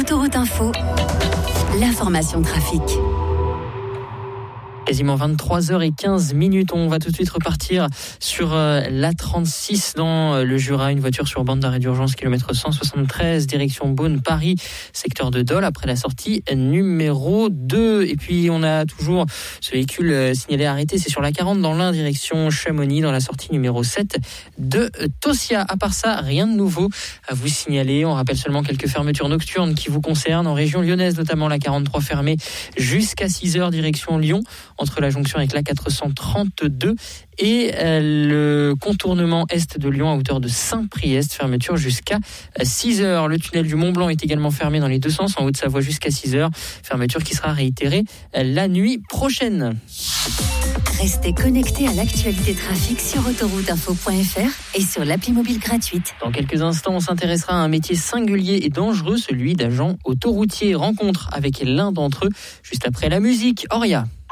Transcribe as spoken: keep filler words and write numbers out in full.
Autoroute Info, l'information trafic. Quasiment vingt-trois heures quinze minutes. On va tout de suite repartir sur l'A trente-six dans le Jura. Une voiture sur bande d'arrêt d'urgence, kilomètre cent soixante-treize, direction Beaune-Paris, secteur de Dole, après la sortie numéro deux. Et puis, on a toujours ce véhicule signalé arrêté. C'est sur la quarante dans l'Ain, direction Chamonix, dans la sortie numéro sept de Tossia. À part ça, rien de nouveau à vous signaler. On rappelle seulement quelques fermetures nocturnes qui vous concernent. En région lyonnaise, notamment la quarante-trois fermée jusqu'à six heures, direction Lyon, entre la jonction avec la quatre cent trente-deux et le contournement est de Lyon à hauteur de Saint-Priest, fermeture jusqu'à six heures. Le tunnel du Mont-Blanc est également fermé dans les deux sens, en Haute-Savoie jusqu'à six heures, fermeture qui sera réitérée la nuit prochaine. Restez connectés à l'actualité trafic sur autoroute info point f r et sur l'appli mobile gratuite. Dans quelques instants, on s'intéressera à un métier singulier et dangereux, celui d'agent autoroutier. Rencontre avec l'un d'entre eux juste après la musique. Auria.